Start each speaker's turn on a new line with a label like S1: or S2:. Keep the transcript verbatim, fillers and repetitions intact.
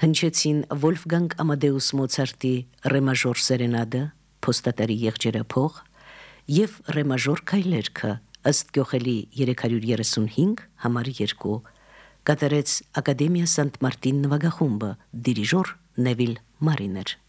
S1: հնչեցին Վոլֆգանգ Ամադեուս Մոցարտի ռե մաժոր սերենադը, փոստատարի եղջերափող եւ ռե մաժոր քայլերքը ըստ գյոխելի երեք հարյուր երեսունհինգ համար երկու կատարեց Ակադեմիա Սանտ Մարտին նվագախումբը, դիրիժոր Նևիլ Մարիներ։